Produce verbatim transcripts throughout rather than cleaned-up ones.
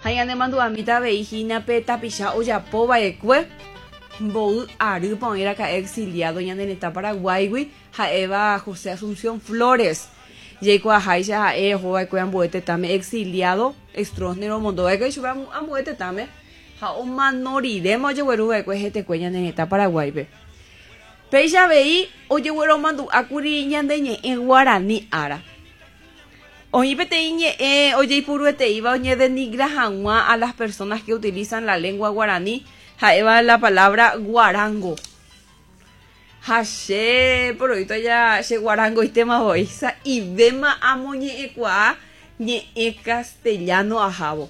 Hayane mandu amita veijina pe tapicha oyapo baekue mbou ary poera ka exiliado ñande neta Paraguay haeva José Asunción Flores Yeikua Haixa hae hovaekue ambuete tame exiliado extranjero mondovaekue chuva ambuete tame ha omanorírema ojegueruva'ekue hetekue ñande neta Paraguaype péicha vei ojeguero mandu'ákuri ñande ñe'ẽ Guarani ára oĩ peteĩ ñe'ẽ ojeipurueteíva oñedenigra hag̃ua a las personas que utilizan la lengua guaraní ha'éva la palabra guarango ha che poroito ya che guarango itema voiza ivéma amoñe'ẽkuaa ñe'ẽ castellano ahávo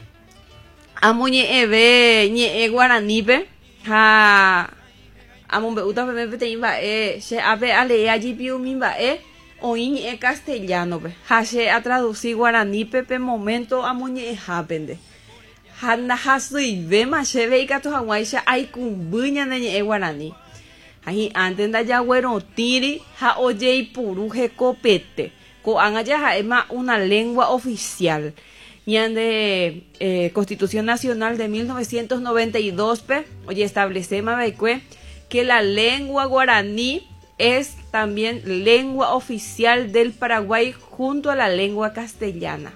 amoñe'ẽve ñe'ẽ guaranípe ha amombe'úta peteĩ mba'e che ápe alea ajipi'umi mba'e oĩ ñe'ẽ castellanope ha che atraduci guaranípe pe momento amoñe'ẽhápente ha ndahasýivéma chéve ikatu hag̃uáicha aikumby ñande ñe'ẽ guarani ha hi'ãnte ndajaguerotĩri ha ojeipuru hekopete ko'ág̃a jaha'éma una lengua oficial ñande eh, Constitución Nacional de mil novecientos noventa y dos pe oye establecema vaikue que la lengua guaraní es también lengua oficial del Paraguay junto a la lengua castellana.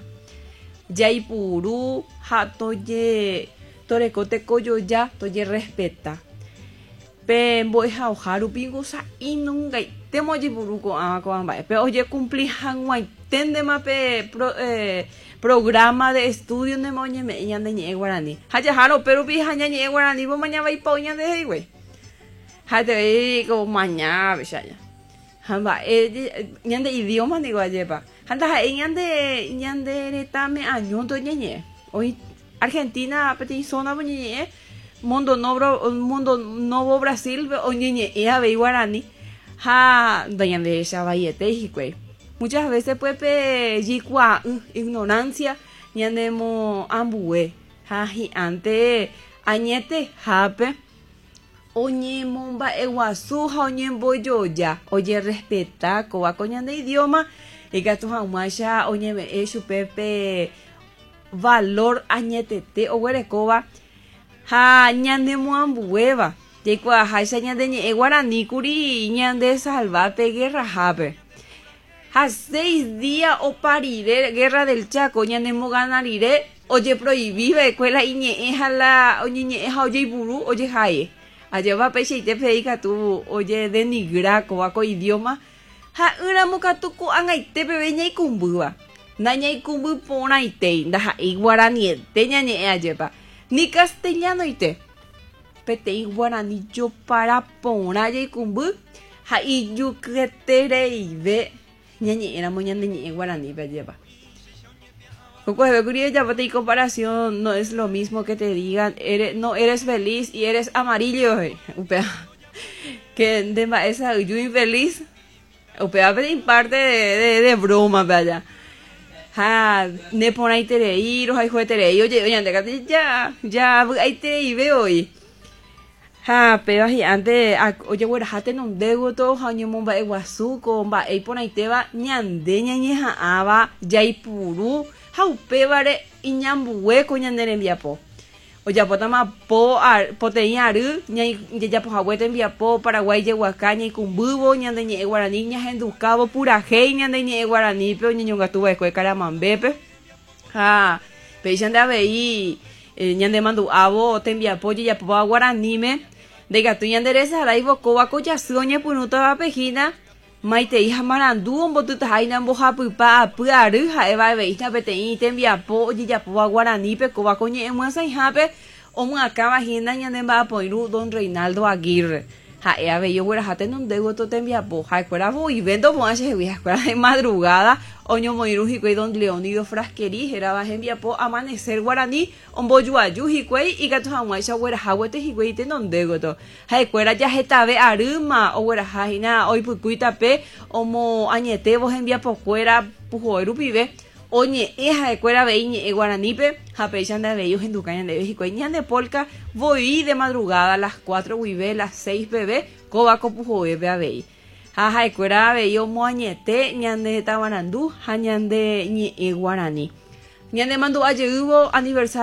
Yaipuru ha toye torekote koyoja toye respeta. Pe mbo'ehaoháru pingusa inungai temoyipuru ko'ãva ko'ãmba'e. Pe oye cumpli hag̃uaiténdema pe pro, eh, programa de estudio ndema oñeme'ẽ ñande ñe'ẽ Guarani. Ha jaháro upérupi ha ñañe'ẽ Guarani maña vaipao ñande heigui. Ha tevei como maña vichaña. Ha mba'e ñande idioma niko ajepa. Ha ndaha'e ñande ñande retãme añónto ñeñe'ẽ. Oĩ Argentina peteĩ zona ñeñe'ẽ Mundo Novo Mundo Novo Brasil oñeñe'ẽ avei Guarani. Ha ndañandecha vaiete hikuái. Muchas veces pues pe jikua'ỹ ignorancia ñandemo ambue ha hi'ãnte añetehápe oñemomba'eguasu ha oñembojoja oje respeta kóvako ñande idioma ikatu hag̃uáicha oñeme'ẽ chupe pe valor añetete oguerekóva ha ñanemoambuéva jaikuaaháicha ñande ñe'ẽ guaraníkuri ñande salvape guerrahápe. Ha seis días oparire guerra del Chaco ñanemoganarire oje prohibive escuela iñe'ẽ ha la oñeñe'ẽ ha ojeipuru ojehái ajéva péichaite peikatu oje denigra kóvako idioma ha yramokatu ko'ag̃aite peve ñaikumbýva ndañaikumby porãitéi ndaha'éi guaraniete ñañe'ẽ ajépa ni castellanoite peteĩ guarani jopara porã jaikumby ha ijukyetereive ñañe'ẽramo ñande ñe'ẽ guaranípe ajépa. Jokohevekuri ejapotéi comparación no es lo mismo que te digan eres, no eres feliz y eres amarillo upea que de maesa yo infeliz upea peteĩ parte de, de, de broma pe allá ha ne porãiterei rohayhueterei oje oñandekati ya ya vy'aitereive hoy ha péva hi'ãnte ojegueraha tenondéguoto ha oñemomba'eguasu ko mba'e iporãitéva ñande ñañeha'ãva jaipuru ha upévare iñambuéko ñande rembiapo ojapótama po poteĩ ary jajapohague tembiapo Paraguay jeguaka ñaikumbývo ñande ñe'ẽ Guarani ñahendukávo purahéi ñande ñe'ẽ Guaranípe oñeñongatuva'ekue Karamambépe ha péichante avei ñande mandu'ávo tembiapo jejapóva Guaraníme ndekatu ñanderesarái vokóvako jasy oñepyrũtava pehína maitei ha marandu ombotytaháina mbohapypa apy ary ha'éva aveíta peteĩ tembiapo ojejapóva Guaranípe kóvako ñe'ẽ Myasaĩhápe omyakãvahína ñande mba'apoírũ don Reinaldo Aguirre ha'e avei ogueraha tenondéguoto tembiapo ha'ekuéra voive ndomo'ã chehegui ha'ekuéra de madrugada oñomoirũ hikuái don Leónido Frasqueri hérava hembiapo Amanecer Guaraní ombojuaju hikuái ikatu hag̃uáicha ogueraháguete hikuái tenondéguoto ha'ekuéra jahetave arýma oguerahahína oipykúitape omo añetévo hembiapokuéra puhoe rupive oñe'ẽ ha'ekuéra avei ñe'ẽ Guaranípe ha péichante avei ohenduka ñandeve hikuái ñande polka voi de madrugada las cuatro guive las seis peve kóvako puhoépe avei ha ha'ekuéra avei omoañete ñande Tavarandu ha ñande ñe'ẽ Guarani ñande mandu'ajeývo aniversario